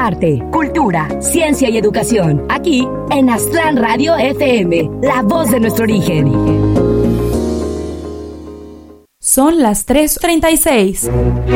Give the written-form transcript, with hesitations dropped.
arte, cultura, ciencia y educación. Aquí en Aztlán Radio FM, la voz de nuestro origen. Son las 3:36.